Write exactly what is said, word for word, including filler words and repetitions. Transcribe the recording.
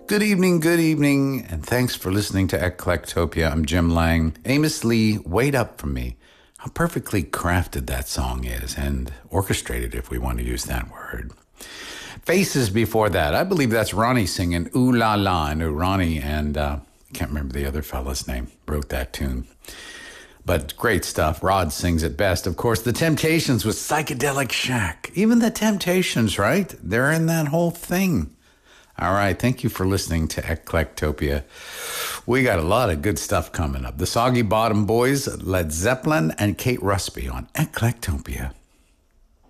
Good evening, good evening, and thanks for listening to Eclectopia. I'm Jim Lang. Amos Lee, Wait Up For Me. How perfectly crafted that song is, and orchestrated, if we want to use that word. Faces before that. I believe that's Ronnie singing Ooh La La. I know Ronnie and uh, I can't remember the other fella's name, wrote that tune. But great stuff. Rod sings it best. Of course, the Temptations with Psychedelic Shack. Even the Temptations, right? They're in that whole thing. All right, thank you for listening to Eclectopia. We got a lot of good stuff coming up. The Soggy Bottom Boys, Led Zeppelin, and Kate Rusby on Eclectopia.